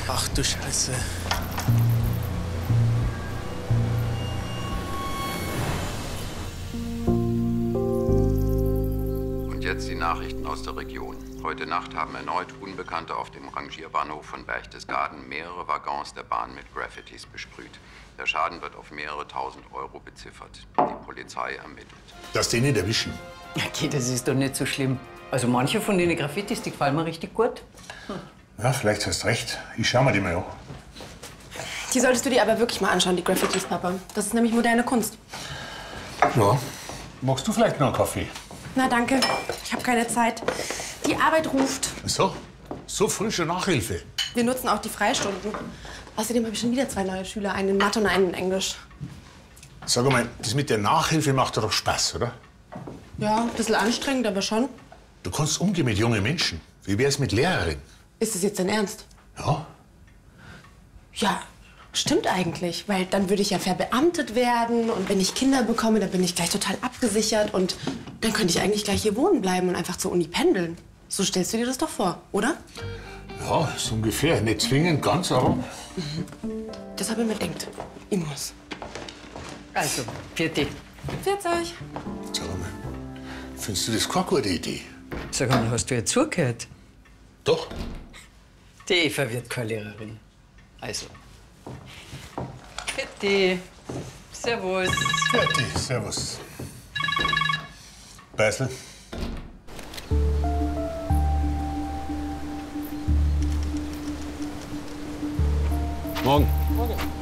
Ach du Scheiße. Und jetzt die Nachrichten aus der Region. Heute Nacht haben erneut Unbekannte auf dem Rangierbahnhof von Berchtesgaden mehrere Waggons der Bahn mit Graffitis besprüht. Der Schaden wird auf mehrere tausend Euro beziffert. Die Polizei ermittelt. Dass die nicht erwischen. Okay, das ist doch nicht so schlimm. Also manche von den Graffitis, die gefallen mir richtig gut. Ja, vielleicht hast du recht. Ich schau mir die mal an. Die solltest du dir aber wirklich mal anschauen, die Graffitis, Papa. Das ist nämlich moderne Kunst. Ja. Magst du vielleicht noch einen Kaffee? Na, danke. Ich habe keine Zeit. Die Arbeit ruft. So früh schon Nachhilfe. Wir nutzen auch die Freistunden. Außerdem habe ich schon wieder 2 neue Schüler, einen in Mathe und einen in Englisch. Sag mal, das mit der Nachhilfe macht doch Spaß, oder? Ja, ein bisschen anstrengend, aber schon. Du kannst umgehen mit jungen Menschen. Wie wär's mit Lehrerin? Ist das jetzt dein Ernst? Ja. Ja, stimmt eigentlich. Weil dann würde ich ja verbeamtet werden. Und wenn ich Kinder bekomme, dann bin ich gleich total abgesichert. Und dann könnte ich eigentlich gleich hier wohnen bleiben und einfach zur Uni pendeln. So stellst du dir das doch vor, oder? Ja, so ungefähr. Nicht zwingend ganz, aber... Das habe ich mir gedacht. Ich muss. Also, Vierte. Pfiat euch. Sag mal, findest du das keine gute Idee? Sag mal, hast du jetzt zugehört? Doch. Die Eva wird keine Lehrerin. Also. Vierte. Servus. Fertig, servus. Beisel. Morgen. Morgen.